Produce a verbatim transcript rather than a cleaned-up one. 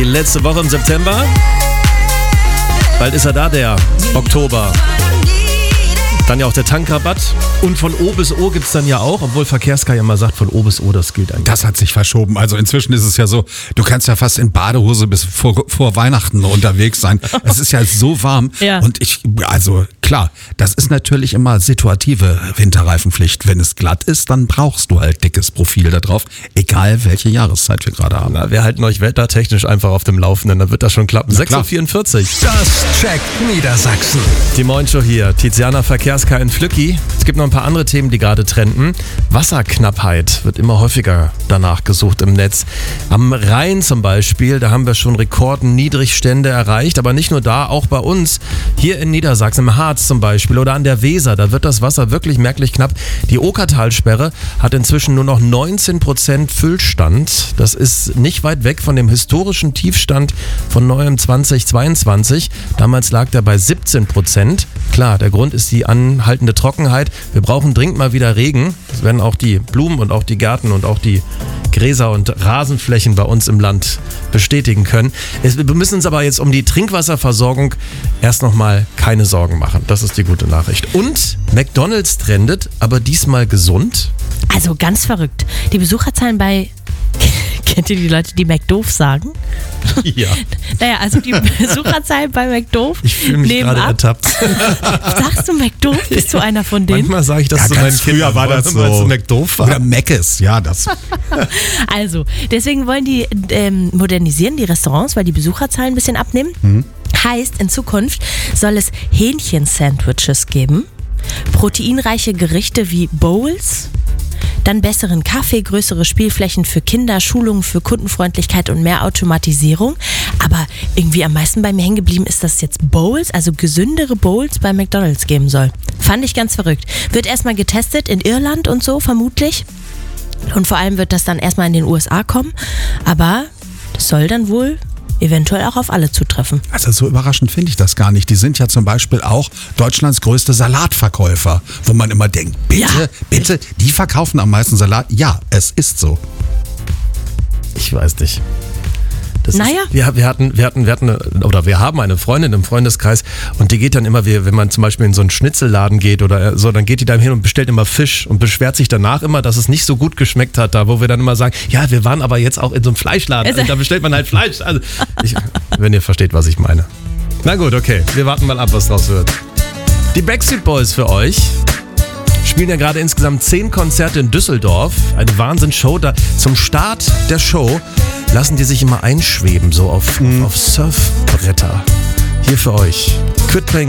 Die letzte Woche im September. Bald ist er da, der Oktober. Dann ja auch der Tankrabatt. Und von O bis O gibt es dann ja auch, obwohl Verkehrskar ja immer sagt, von O bis O, das gilt eigentlich. Das hat sich verschoben. Also inzwischen ist es ja so, du kannst ja fast in Badehose bis vor, vor Weihnachten unterwegs sein. Es ist ja so warm. Ja. Und ich, also klar, das ist natürlich immer situative Winterreifenpflicht. Wenn es glatt ist, dann brauchst du halt dickes Profil da drauf, egal welche Jahreszeit wir gerade haben. Na, wir halten euch wettertechnisch einfach auf dem Laufenden, dann wird das schon klappen. sechs Uhr vierundvierzig. Das checkt Niedersachsen. Die Morgenshow hier, Tiziana Verkehrskar in Flücki. Es gibt noch ein paar andere Themen, die gerade trenden. Wasserknappheit wird immer häufiger danach gesucht im Netz. Am Rhein zum Beispiel, da haben wir schon Rekordniedrigstände erreicht, aber nicht nur da, auch bei uns. Hier in Niedersachsen, im Harz zum Beispiel oder an der Weser, da wird das Wasser wirklich merklich knapp. Die Okertalsperre hat inzwischen nur noch neunzehn Prozent Füllstand. Das ist nicht weit weg von dem historischen Tiefstand von neuem zweitausendzweiundzwanzig. Damals lag der bei siebzehn Prozent. Klar, der Grund ist die anhaltende Trockenheit. Wir brauchen dringend mal wieder Regen. Das werden auch die Blumen und auch die Gärten und auch die Gräser und Rasenflächen bei uns im Land bestätigen können. Es, wir müssen uns aber jetzt um die Trinkwasserversorgung erst nochmal keine Sorgen machen. Das ist die gute Nachricht. Und McDonald's trendet, aber diesmal gesund. Also ganz verrückt. Die Besucherzahlen bei... Kennt ihr die Leute, die McDoof sagen? Ja. Naja, also die Besucherzahlen bei McDoof. Ich fühle mich nehmen gerade ab. ertappt. Sagst du McDoof? Bist du einer von denen? Manchmal sage ich das Ja, zu ganz meinen früher Kindern, war das weil so. es McDoof war. Oder Meckes, ja, das. Also, deswegen wollen die ähm, modernisieren, die Restaurants, weil die Besucherzahlen ein bisschen abnehmen. Mhm. Heißt, in Zukunft soll es Hähnchen-Sandwiches geben, proteinreiche Gerichte wie Bowls, dann besseren Kaffee, größere Spielflächen für Kinder, Schulungen für Kundenfreundlichkeit und mehr Automatisierung. Aber irgendwie am meisten bei mir hängen geblieben ist, dass es jetzt Bowls, also gesündere Bowls bei McDonald's geben soll. Fand ich ganz verrückt. Wird erstmal getestet in Irland und so vermutlich. Und vor allem wird das dann erstmal in den U S A kommen. Aber das soll dann wohl eventuell auch auf alle zutreffen. Also so überraschend finde ich das gar nicht. Die sind ja zum Beispiel auch Deutschlands größte Salatverkäufer, wo man immer denkt, bitte, Ja. bitte, die verkaufen am meisten Salat. Ja, es ist so. Ich weiß nicht. Das Naja. Ist, wir, wir, hatten, wir, hatten, wir hatten, oder wir haben eine Freundin im Freundeskreis und die geht dann immer, wie, wenn man zum Beispiel in so einen Schnitzelladen geht oder so, dann geht die da hin und bestellt immer Fisch und beschwert sich danach immer, dass es nicht so gut geschmeckt hat, da wo wir dann immer sagen, ja, wir waren aber jetzt auch in so einem Fleischladen, also, da bestellt man halt Fleisch. Also, ich, wenn ihr versteht, was ich meine. Na gut, okay, wir warten mal ab, was draus wird. Die Backstreet Boys für euch spielen ja gerade insgesamt zehn Konzerte in Düsseldorf. Eine Wahnsinnsshow. Da zum Start der Show lassen die sich immer einschweben, so auf, mhm. auf Surfbretter. Hier für euch. Quit Playing